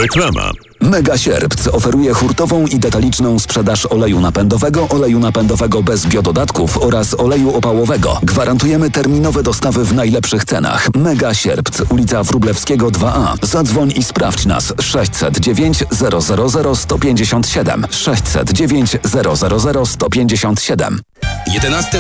Reklama. Mega Sierpc oferuje hurtową i detaliczną sprzedaż oleju napędowego bez biododatków oraz oleju opałowego. Gwarantujemy terminowe dostawy w najlepszych cenach. Mega Sierpc, ulica Wróblewskiego 2A. Zadzwoń i sprawdź nas. 609 000 157. 609 000 157. 11